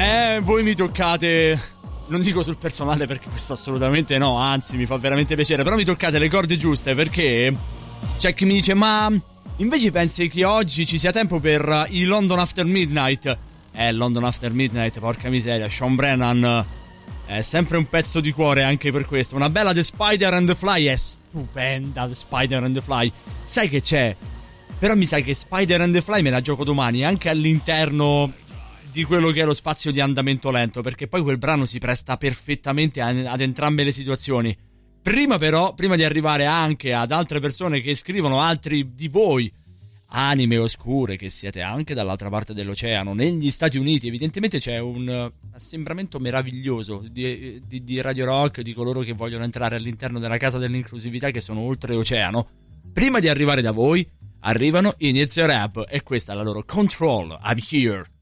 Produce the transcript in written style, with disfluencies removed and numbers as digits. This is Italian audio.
Voi mi toccate, non dico sul personale perché questo assolutamente no, anzi mi fa veramente piacere, però mi toccate le corde giuste, perché c'è chi mi dice: ma invece pensi che oggi ci sia tempo per i London After Midnight? London After Midnight, porca miseria, Sean Brennan è sempre un pezzo di cuore anche per questo. Una bella The Spider and the Fly, è stupenda The Spider and the Fly. Sai che c'è? Però mi sa che Spider and the Fly me la gioco domani anche all'interno di quello che è lo spazio di andamento lento, perché poi quel brano si presta perfettamente ad entrambe le situazioni. Prima di arrivare anche ad altre persone che scrivono, altri di voi anime oscure che siete anche dall'altra parte dell'oceano, negli Stati Uniti, evidentemente c'è un assembramento meraviglioso di Radio Rock, di coloro che vogliono entrare all'interno della casa dell'inclusività, che sono oltreoceano. Prima di arrivare da voi arrivano Inizio Rap, e questa è la loro Control, I'm Here.